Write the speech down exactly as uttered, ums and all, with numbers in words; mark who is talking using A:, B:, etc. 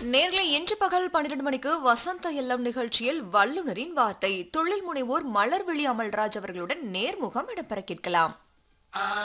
A: நேர்களை இன்று பகல் பன்னிரண்டு மணிக்கு வசந்த எல்லம் நிகழ்ச்சியில் வல்லுநரின் வார்த்தை தொழில் முனைவோர் மலர்விழி அமல்ராஜ் அவர்களுடன் நேர்முகம் இடம்பெற கேட்கலாம்.